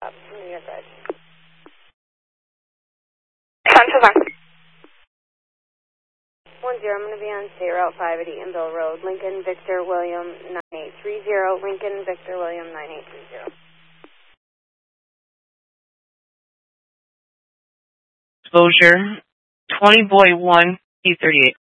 New York Red. Sunshine. 10, I'm going to be on State Route 5 at Eatonville Road, Lincoln Victor William 9830, Lincoln Victor William 9830. Exposure 20 Boy 1 E38.